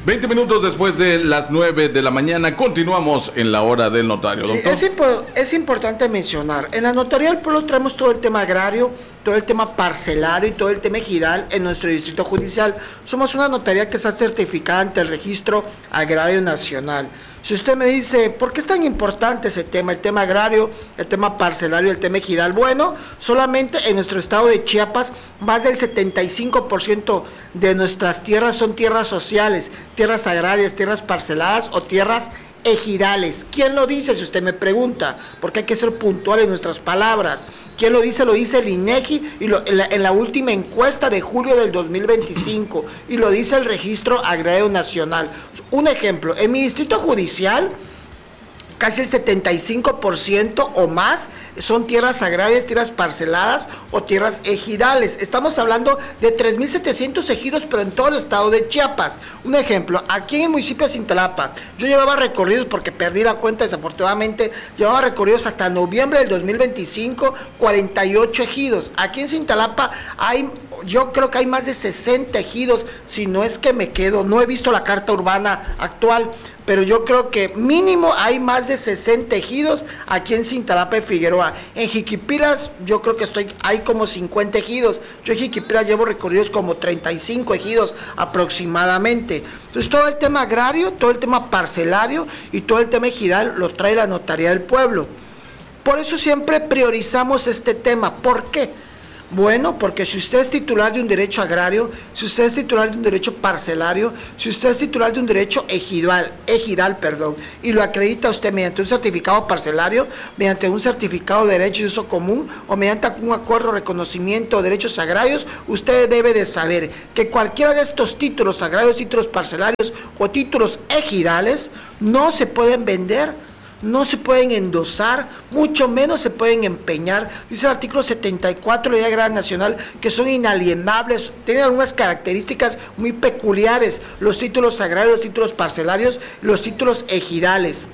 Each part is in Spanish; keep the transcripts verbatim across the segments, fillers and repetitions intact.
veinte minutos después de las nueve de la mañana, continuamos en la hora del notario, doctor. Sí, es, impo es importante mencionar, en la notaría del pueblo traemos todo el tema agrario, todo el tema parcelario y todo el tema ejidal en nuestro distrito judicial. Somos una notaría que está certificada ante el Registro Agrario Nacional. Si usted me dice, ¿por qué es tan importante ese tema, el tema agrario, el tema parcelario, el tema ejidal? Bueno, solamente en nuestro estado de Chiapas, más del setenta y cinco por ciento de nuestras tierras son tierras sociales, tierras agrarias, tierras parceladas o tierras ejidales. ¿Quién lo dice? Si usted me pregunta, porque hay que ser puntual en nuestras palabras. ¿Quién lo dice? Lo dice el INEGI y lo, en, la, en la última encuesta de julio del dos mil veinticinco, y lo dice el Registro Agrario Nacional. Un ejemplo, en mi distrito judicial, casi el setenta y cinco por ciento o más son tierras agrarias, tierras parceladas o tierras ejidales. Estamos hablando de tres mil setecientos ejidos, pero en todo el estado de Chiapas. Un ejemplo, aquí en el municipio de Cintalapa, yo llevaba recorridos, porque perdí la cuenta desafortunadamente, llevaba recorridos hasta noviembre del dos mil veinticinco, cuarenta y ocho ejidos. Aquí en Cintalapa hay, yo creo que hay más de sesenta ejidos, si no es que me quedo, no he visto la carta urbana actual, pero yo creo que mínimo hay más de sesenta ejidos aquí en Cintalapa y Figueroa. En Jiquipilas yo creo que estoy, hay como cincuenta ejidos. Yo en Jiquipilas llevo recorridos como treinta y cinco ejidos aproximadamente. Entonces todo el tema agrario, todo el tema parcelario y todo el tema ejidal lo trae la Notaría del Pueblo. Por eso siempre priorizamos este tema. ¿Por qué? Bueno, porque si usted es titular de un derecho agrario, si usted es titular de un derecho parcelario, si usted es titular de un derecho ejidal, ejidal, perdón, y lo acredita usted mediante un certificado parcelario, mediante un certificado de derecho de uso común o mediante un acuerdo de reconocimiento de derechos agrarios, usted debe de saber que cualquiera de estos títulos agrarios, títulos parcelarios o títulos ejidales no se pueden vender, no se pueden endosar, mucho menos se pueden empeñar. Dice el artículo setenta y cuatro de la Ley Agraria Nacional que son inalienables, tienen algunas características muy peculiares, los títulos agrarios, los títulos parcelarios, los títulos ejidales.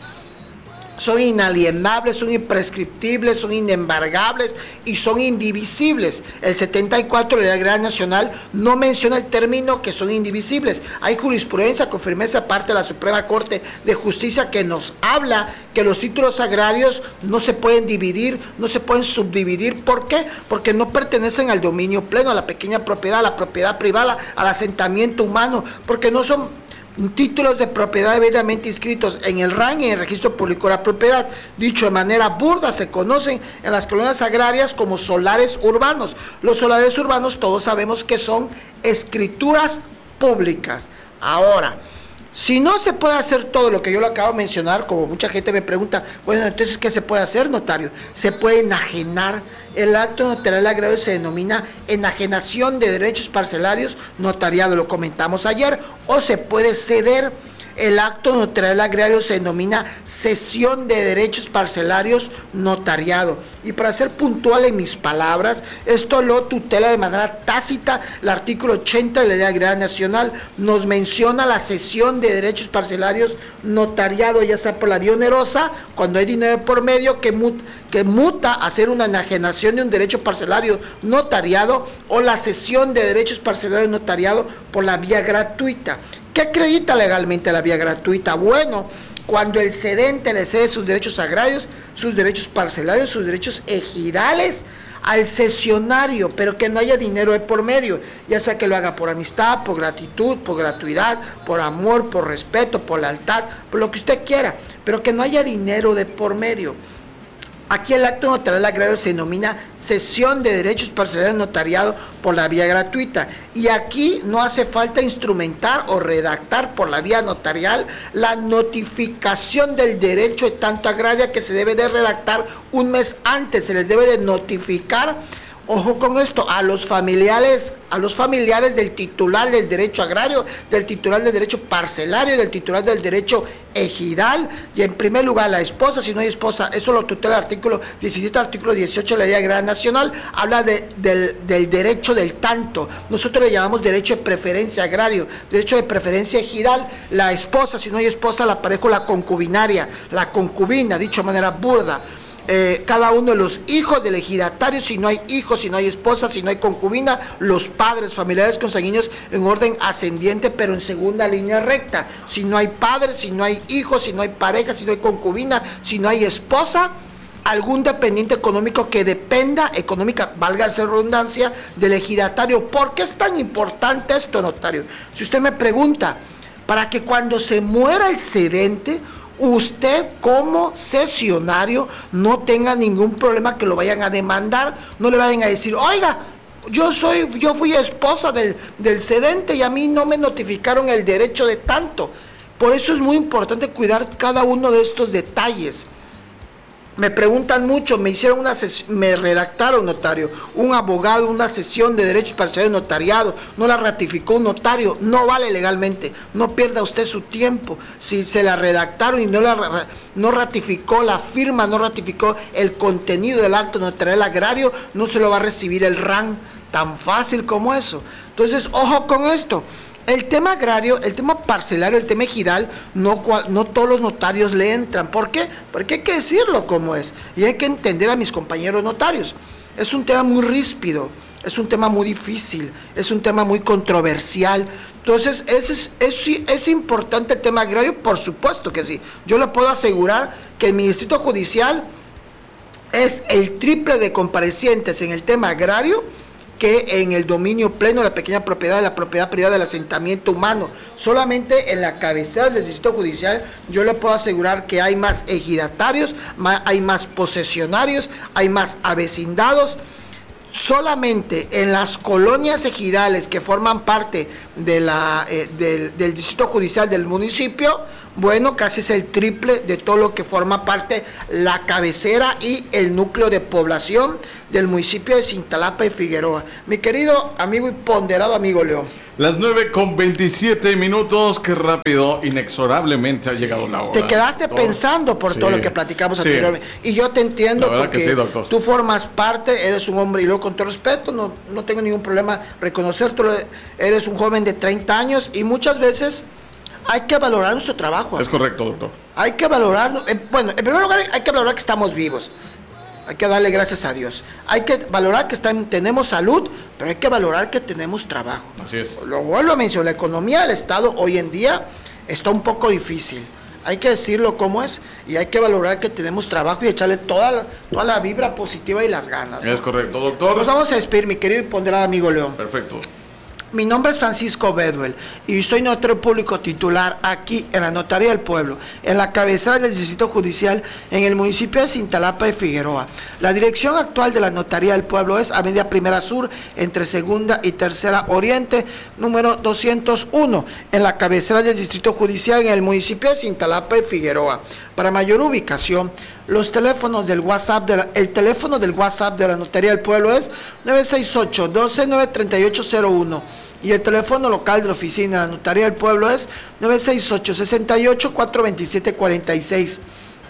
Son inalienables, son imprescriptibles, son inembargables y son indivisibles. El setenta y cuatro de la Ley Agraria Nacional no menciona el término que son indivisibles. Hay jurisprudencia con firmeza parte de la Suprema Corte de Justicia que nos habla que los títulos agrarios no se pueden dividir, no se pueden subdividir. ¿Por qué? Porque no pertenecen al dominio pleno, a la pequeña propiedad, a la propiedad privada, al asentamiento humano, porque no son títulos de propiedad debidamente inscritos en el R A N y en el Registro Público de la Propiedad. Dicho de manera burda, se conocen en las colonias agrarias como solares urbanos. Los solares urbanos todos sabemos que son escrituras públicas. Ahora, si no se puede hacer todo lo que yo lo acabo de mencionar, como mucha gente me pregunta, bueno, entonces, ¿qué se puede hacer, notario? Se puede enajenar. El acto notarial agrario se denomina enajenación de derechos parcelarios notariado, lo comentamos ayer, o se puede ceder. El acto notarial agrario se denomina cesión de derechos parcelarios notariado. Y para ser puntual en mis palabras, esto lo tutela de manera tácita el artículo ochenta de la Ley Agraria Nacional. Nos menciona la cesión de derechos parcelarios notariado, ya sea por la vía onerosa, cuando hay dinero por medio que, mut, que muta a hacer una enajenación de un derecho parcelario notariado, o la cesión de derechos parcelarios notariado por la vía gratuita. ¿Qué acredita legalmente la vía gratuita? Bueno, cuando el cedente le cede sus derechos agrarios, sus derechos parcelarios, sus derechos ejidales al cesionario, pero que no haya dinero de por medio, ya sea que lo haga por amistad, por gratitud, por gratuidad, por amor, por respeto, por lealtad, por lo que usted quiera, pero que no haya dinero de por medio. Aquí el acto notarial agrario se denomina cesión de derechos parcelarios notariado por la vía gratuita, y aquí no hace falta instrumentar o redactar por la vía notarial la notificación del derecho de tanto agraria, que se debe de redactar un mes antes. Se les debe de notificar, ojo con esto, a los familiares, a los familiares del titular del derecho agrario, del titular del derecho parcelario, del titular del derecho ejidal, y en primer lugar la esposa, si no hay esposa, eso lo tutela el artículo diecisiete, artículo dieciocho de la Ley Agraria Nacional, habla de, del, del derecho del tanto. Nosotros le llamamos derecho de preferencia agrario, derecho de preferencia ejidal. La esposa, si no hay esposa, la pareja, la concubinaria, la concubina, dicho de manera burda. eh, cada uno de los hijos del ejidatario, si no hay hijos, si no hay esposa, si no hay concubina, los padres, familiares consanguíneos en orden ascendiente, pero en segunda línea recta. Si no hay padres, si no hay hijos, si no hay pareja, si no hay concubina, si no hay esposa, algún dependiente económico que dependa, económica, valga esa redundancia, del ejidatario. ¿Por qué es tan importante esto, notario? Si usted me pregunta, para que cuando se muera el cedente, usted como cesionario no tenga ningún problema que lo vayan a demandar, no le vayan a decir, oiga, yo soy, yo fui esposa del, del cedente y a mí no me notificaron el derecho de tanto. Por eso es muy importante cuidar cada uno de estos detalles. Me preguntan mucho, me hicieron una sesión, me redactaron, notario, un abogado, una sesión de derechos parciales de notariado, no la ratificó un notario, no vale legalmente, no pierda usted su tiempo. Si se la redactaron y no la no ratificó la firma, no ratificó el contenido del acto notarial agrario, no se lo va a recibir el R A N, tan fácil como eso. Entonces, ojo con esto. El tema agrario, el tema parcelario, el tema ejidal, no, no todos los notarios le entran. ¿Por qué? Porque hay que decirlo como es. Y hay que entender a mis compañeros notarios. Es un tema muy ríspido, es un tema muy difícil, es un tema muy controversial. Entonces, ¿es, es, es, ¿es importante el tema agrario? Por supuesto que sí. Yo le puedo asegurar que en mi distrito judicial es el triple de comparecientes en el tema agrario que en el dominio pleno de la pequeña propiedad, de la propiedad privada del asentamiento humano. Solamente en la cabecera del distrito judicial yo le puedo asegurar que hay más ejidatarios, más, hay más posesionarios, hay más avecindados. Solamente en las colonias ejidales que forman parte de la, eh, del, del distrito judicial del municipio, bueno, casi es el triple de todo lo que forma parte la cabecera y el núcleo de población del municipio de Cintalapa y Figueroa. Mi querido amigo y ponderado amigo León. Las nueve con veintisiete minutos, qué rápido, inexorablemente ha sí. llegado la hora. Te quedaste doctor. pensando por sí. todo lo que platicamos sí. anteriormente. Y yo te entiendo porque sí, tú formas parte, eres un hombre, y luego con todo respeto, no, no tengo ningún problema reconocértelo, eres un joven de treinta años y muchas veces hay que valorar nuestro trabajo. Es correcto, doctor. Hay que valorar, eh, bueno, en primer lugar hay que valorar que estamos vivos. Hay que darle gracias a Dios. Hay que valorar que están, tenemos salud, pero hay que valorar que tenemos trabajo. Así es. Lo vuelvo a mencionar, la economía del Estado hoy en día está un poco difícil. Hay que decirlo como es y hay que valorar que tenemos trabajo y echarle toda la, toda la vibra positiva y las ganas, ¿no? Es correcto, doctor. Nos vamos a despedir, mi querido y ponderado amigo León. Perfecto. Mi nombre es Francisco Bedwell y soy notario público titular aquí en la Notaría del Pueblo, en la cabecera del distrito judicial en el municipio de Cintalapa de Figueroa. La dirección actual de la Notaría del Pueblo es Avenida Primera Sur, entre Segunda y Tercera Oriente, número doscientos uno, en la cabecera del distrito judicial en el municipio de Cintalapa de Figueroa. Para mayor ubicación, los teléfonos del WhatsApp, de la, el teléfono del WhatsApp de la Notaría del Pueblo es nueve seis ocho, doce, nueve tres ocho cero uno y el teléfono local de la oficina de la Notaría del Pueblo es nueve seis ocho, sesenta y ocho, cuatrocientos veintisiete, cuarenta y seis.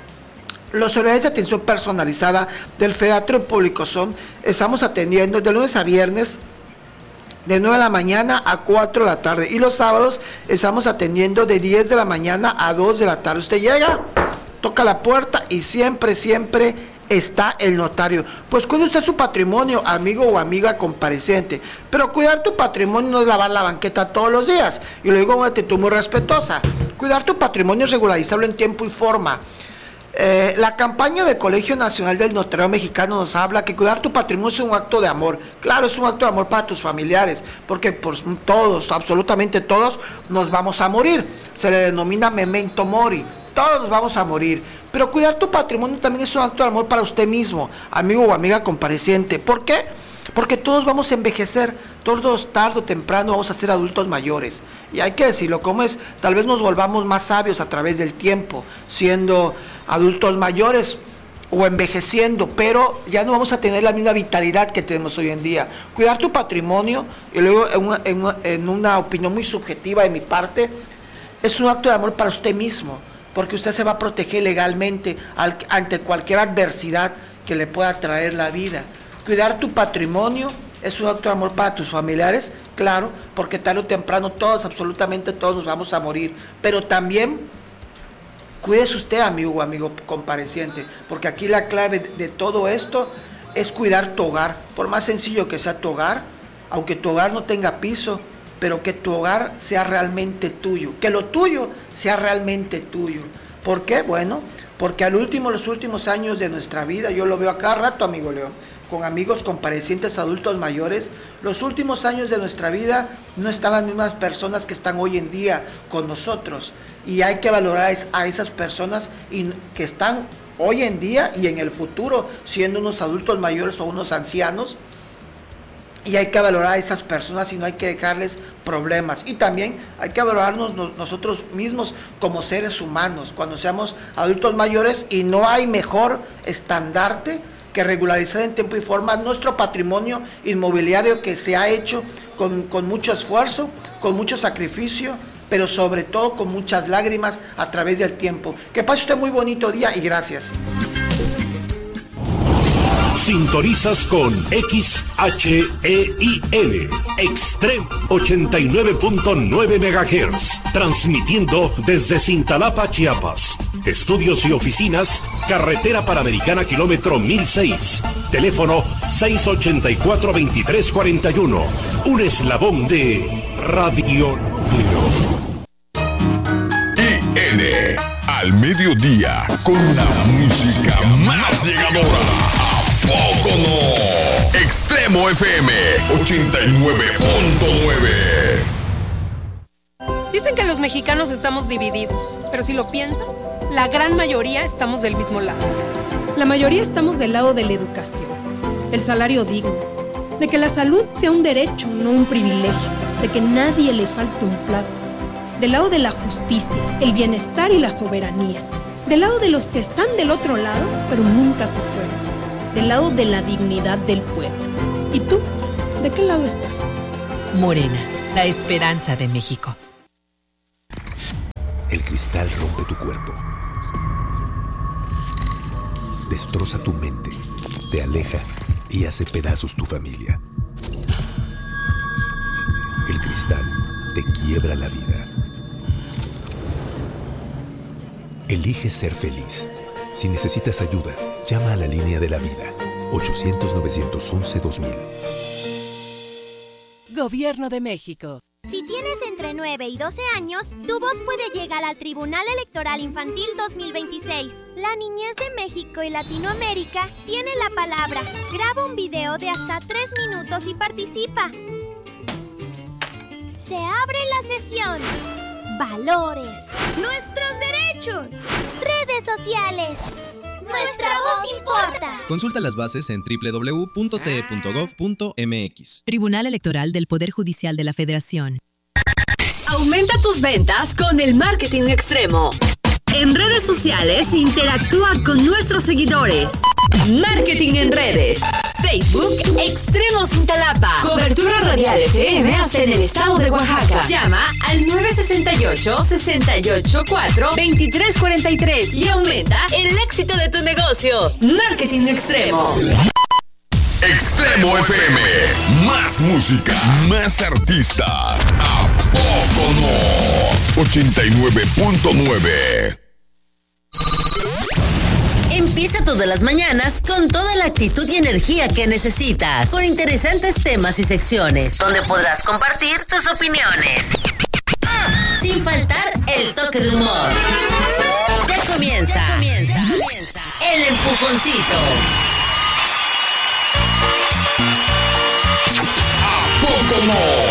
Los horarios de atención personalizada del Federario Público son, estamos atendiendo de lunes a viernes de nueve de la mañana a cuatro de la tarde y los sábados estamos atendiendo de diez de la mañana a dos de la tarde. Usted llega, toca la puerta y siempre, siempre está el notario. Pues cuida usted su patrimonio, amigo o amiga compareciente. Pero cuidar tu patrimonio no es lavar la banqueta todos los días. Y lo digo con una actitud muy respetuosa. Cuidar tu patrimonio es regularizarlo en tiempo y forma. Eh, la campaña del Colegio Nacional del Notario Mexicano nos habla que cuidar tu patrimonio es un acto de amor. Claro, es un acto de amor para tus familiares, porque por todos, absolutamente todos, nos vamos a morir. Se le denomina memento mori. Todos nos vamos a morir. Pero cuidar tu patrimonio también es un acto de amor para usted mismo, amigo o amiga compareciente. ¿Por qué? Porque todos vamos a envejecer, todos tarde o temprano vamos a ser adultos mayores. Y hay que decirlo como es, tal vez nos volvamos más sabios a través del tiempo, siendo adultos mayores o envejeciendo, pero ya no vamos a tener la misma vitalidad que tenemos hoy en día. Cuidar tu patrimonio, y luego en una, en una, en una opinión muy subjetiva de mi parte, es un acto de amor para usted mismo, porque usted se va a proteger legalmente al, ante cualquier adversidad que le pueda traer la vida. Cuidar tu patrimonio es un acto de amor para tus familiares, claro, porque tarde o temprano todos, absolutamente todos nos vamos a morir, pero también Cuídese usted, amigo o amigo compareciente, porque aquí la clave de todo esto es cuidar tu hogar, por más sencillo que sea tu hogar, aunque tu hogar no tenga piso, pero que tu hogar sea realmente tuyo, que lo tuyo sea realmente tuyo. ¿Por qué? Bueno, porque al último, los últimos años de nuestra vida, yo lo veo a cada rato, amigo León, con amigos comparecientes adultos mayores, los últimos años de nuestra vida no están las mismas personas que están hoy en día con nosotros, y hay que valorar a esas personas que están hoy en día y en el futuro siendo unos adultos mayores o unos ancianos, y hay que valorar a esas personas y no hay que dejarles problemas. Y también hay que valorarnos nosotros mismos como seres humanos cuando seamos adultos mayores, y no hay mejor estandarte que regularizar en tiempo y forma nuestro patrimonio inmobiliario que se ha hecho con, con mucho esfuerzo, con mucho sacrificio, pero sobre todo con muchas lágrimas a través del tiempo. Que pase usted muy bonito día y gracias. Sintonizas con X H E I L, Extremo ochenta y nueve punto nueve megahertz, transmitiendo desde Cintalapa, Chiapas. Estudios y oficinas, Carretera Panamericana, kilómetro mil seis. Teléfono seis ochenta y cuatro, veintitrés cuarenta y uno. Un eslabón de Radio Núcleo. I N al mediodía, con la música más llegadora. ¿Poco no? Extremo F M ochenta y nueve punto nueve. Dicen que los mexicanos estamos divididos, pero si lo piensas, la gran mayoría estamos del mismo lado. La mayoría estamos del lado de la educación, del salario digno, de que la salud sea un derecho, no un privilegio, de que nadie le falte un plato, del lado de la justicia, el bienestar y la soberanía, del lado de los que están del otro lado, pero nunca se fueron, del lado de la dignidad del pueblo. ¿Y tú? ¿De qué lado estás? Morena, la esperanza de México. El cristal rompe tu cuerpo, destroza tu mente, te aleja y hace pedazos tu familia. El cristal te quiebra la vida. Elige ser feliz. Si necesitas ayuda, llama a la línea de la vida, ochocientos, novecientos once, dos mil. Gobierno de México. Si tienes entre nueve y doce años, tu voz puede llegar al Tribunal Electoral Infantil dos mil veintiséis. La niñez de México y Latinoamérica tiene la palabra. Graba un video de hasta tres minutos y participa. Se abre la sesión. Valores. Nuestros derechos. Redes sociales. Nuestra voz importa. Consulta las bases en doble u doble u doble u punto t e punto gov punto m x. Tribunal Electoral del Poder Judicial de la Federación. Aumenta tus ventas con el marketing extremo. En redes sociales, interactúa con nuestros seguidores. Marketing en redes. Facebook, Extremo Cintalapa. Cobertura radial F M hasta en el estado de Oaxaca. Llama al nueve seis ocho, seis ocho cuatro, dos tres cuatro tres y aumenta el éxito de tu negocio. Marketing Extremo. Extremo F M. Más música, más artistas. ¿A poco no? ochenta y nueve punto nueve. Empieza todas las mañanas con toda la actitud y energía que necesitas, con interesantes temas y secciones, donde podrás compartir tus opiniones. Sin faltar el toque de humor. Ya comienza, ya comienza, ya comienza el empujoncito. ¿A poco no?